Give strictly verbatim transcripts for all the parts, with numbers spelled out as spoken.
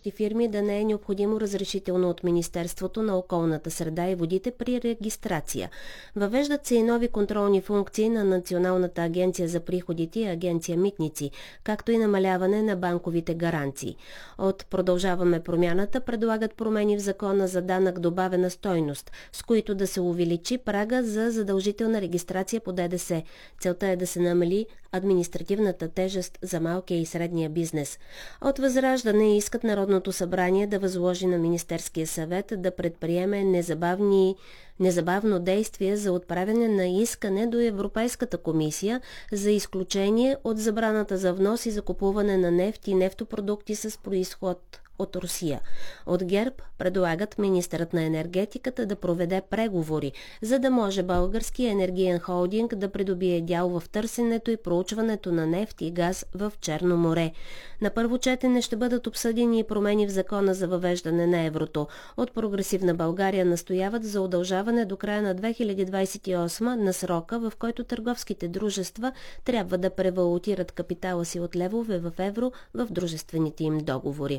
работещи фирми да не е необходимо разрешително от Министерството на околната среда и водите при регистрация. Въвеждат се и нови контролни функции на Националната агенция за приходите и агенция Митници, както и намаляване на банковите гаранции. От Продължаваме промяната предлагат промени в Закона за данък добавена стойност, с които да се увеличи прага за задължителна регистрация по ДДС. Целта е да се намали административната тежест за малкия и средния бизнес. От Възраждане искат Народното събрание да възложи на Министерския съвет да предприеме незабавни незабавно действие за отправяне на искане до Европейската комисия за изключение от забраната за внос и закупуване на нефт и нефтопродукти с произход от Русия. От ГЕРБ предлагат министърът на енергетиката да проведе преговори, за да може български енергиен холдинг да придобие дял в търсенето и проучването на нефт и газ в Черно море. На първо четене ще бъдат обсъдени и промени в Закона за въвеждане на еврото. От Прогресивна България настояват за удължаване до края на две хиляди двадесет и осма на срока, в който търговските дружества трябва да превалутират капитала си от левове в евро в дружествените им договори.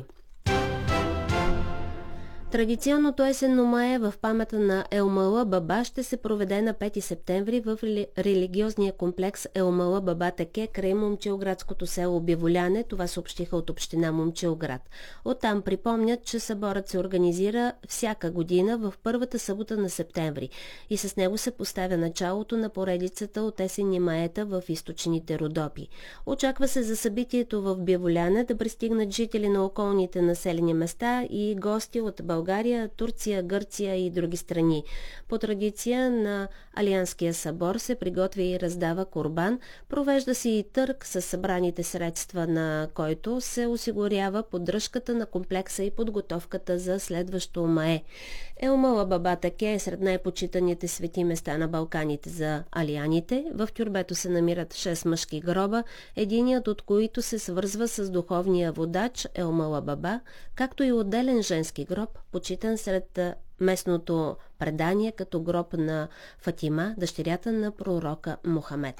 Традиционното есенно мае в памета на Елмала Баба ще се проведе на пети септември в религиозния комплекс Елмала Баба Теке край момчилградското село Биволяне. Това съобщиха от община Момчилград. Оттам припомнят, че съборът се организира всяка година в първата събота на септември и с него се поставя началото на поредицата от есенни маета в източните Родопи. Очаква се за събитието в Биволяне да пристигнат жители на околните населени места и гости от България, Турция, Гърция и други страни. По традиция на Алианския събор се приготвя и раздава курбан, провежда се и търг с събраните средства, на който се осигурява поддръжката на комплекса и подготовката за следващо мае. Елмала Баба Теке е сред най-почитаните свети места на Балканите за алианите. В тюрбето се намират шест мъжки гроба, единият от които се свързва с духовния водач Елмала Баба, както и отделен женски гроб, почитан сред местното предание като гроб на Фатима, дъщерята на пророка Мохамед.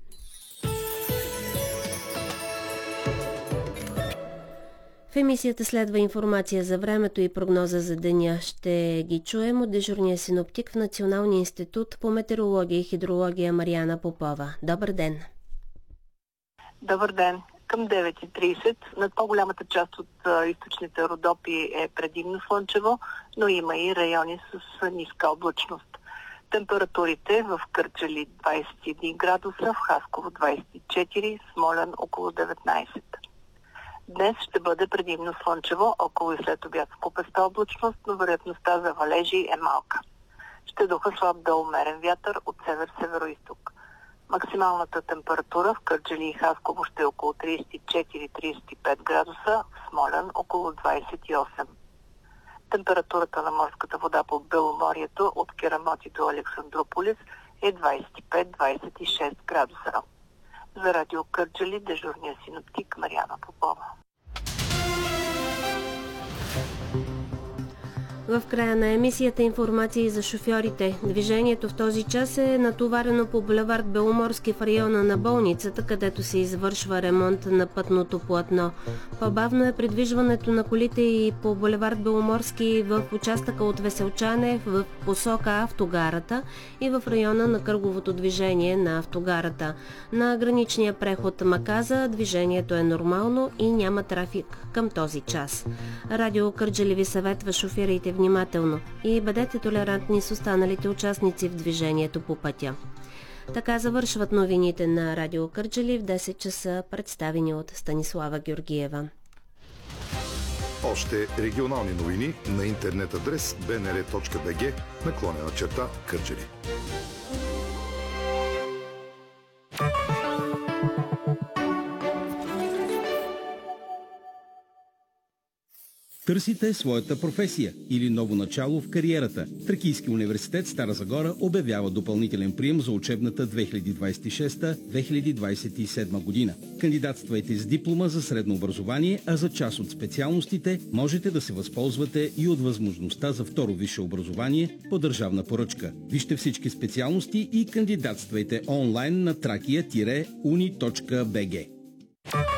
В емисията следва информация за времето и прогноза за деня. Ще ги чуем от дежурния синоптик в Националния институт по метеорология и хидрология Мариана Попова. Добър ден! Добър ден! Към девет и тридесет над по-голямата част от а, източните Родопи е предимно слънчево, но има и райони с ниска облачност. Температурите в Кърджали двадесет и един градуса, в Хасково двадесет и четири, Смолян около деветнадесет. Днес ще бъде предимно слънчево, около и след обяд с купеста облачност, но вероятността за валежи е малка. Ще духа слаб до умерен вятър от север-североизток. Максималната температура в Кърджали и Хасково ще е около тридесет и четири до тридесет и пет градуса, в Смолян около двадесет и осем. Температурата на морската вода по Беломорието от Керамоти до Александрополис е двадесет и пет до двадесет и шест градуса. За радио Кърджали дежурния синоптик Мариана Попова. В края на емисията информация за шофьорите. Движението в този час е натоварено по булевард Беломорски в района на болницата, където се извършва ремонт на пътното платно. По-бавно е придвижването на колите и по булевард Беломорски в участъка от Веселчане в посока автогарата и в района на кръговото движение на автогарата. На граничния преход Маказа движението е нормално и няма трафик към този час. Радио Кърджали ви съветва шофирайте внимателно и бъдете толерантни с останалите участници в движението по пътя. Така завършват новините на Радио Кърджали в десет часа, представени от Станислава Георгиева. Още регионални новини на интернет адрес би ен ер точка би джи наклонена черта Кърджали. Търсите своята професия или ново начало в кариерата. Тракийски университет Стара Загора обявява допълнителен прием за учебната две хиляди двадесет и шеста - две хиляди двадесет и седма година. Кандидатствайте с диплома за средно образование, а за част от специалностите можете да се възползвате и от възможността за второ висше образование по държавна поръчка. Вижте всички специалности и кандидатствайте онлайн на тракия - уни точка би джи.